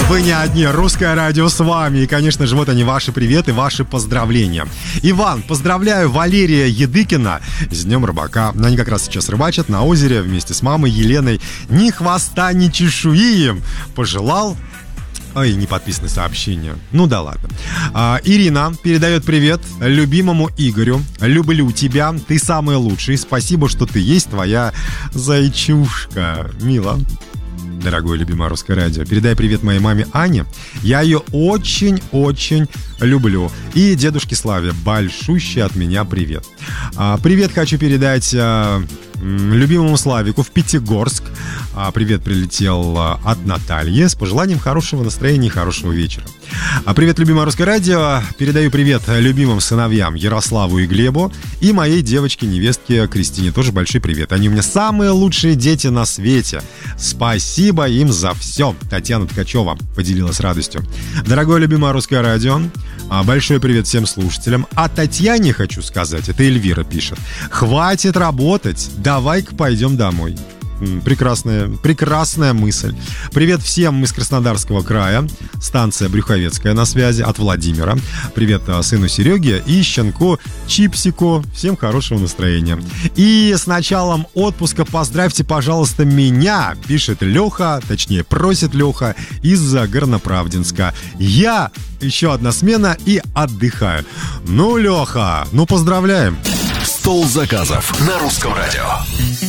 Вы не одни, Русское радио с вами. И, конечно же, вот они, ваши приветы, ваши поздравления. Иван, поздравляю Валерия Едыкина с Днем Рыбака. Они как раз сейчас рыбачат на озере вместе с мамой Еленой. Ни хвоста, ни чешуи им пожелал. Ой, не подписаны сообщения. Ну да ладно. Ирина передает привет любимому Игорю. Люблю тебя, ты самый лучший. Спасибо, что ты есть, твоя зайчушка. Мила. Дорогое любимое Русское радио, передай привет моей маме Ане. Я ее очень-очень люблю. И дедушке Славе большущий от меня привет. Привет хочу передать любимому Славику в Пятигорск. Привет прилетел от Натальи с пожеланием хорошего настроения и хорошего вечера. Привет, любимое Русское радио. Передаю привет любимым сыновьям Ярославу и Глебу. И моей девочке-невестке Кристине тоже большой привет. Они у меня самые лучшие дети на свете. Спасибо им за все. Татьяна Ткачева поделилась радостью. Дорогое любимое Русское радио, большой привет всем слушателям. А Татьяне хочу сказать, это Эльвира пишет: хватит работать, давай-ка пойдем домой. Прекрасная мысль. Привет всем из Краснодарского края. Станция Брюховецкая на связи от Владимира. Привет сыну Сереге и щенку Чипсику. Всем хорошего настроения. И с началом отпуска поздравьте, пожалуйста, меня, пишет Леха, точнее просит Леха из Горноправдинска. Я еще одна смена и отдыхаю. Ну, Леха, ну поздравляем. Стол заказов на Русском радио.